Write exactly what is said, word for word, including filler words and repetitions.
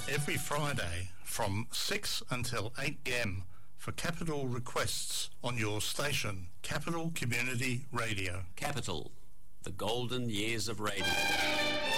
every Friday from six until eight p m for Capital requests on your station, Capital Community Radio. Capital, the golden years of radio.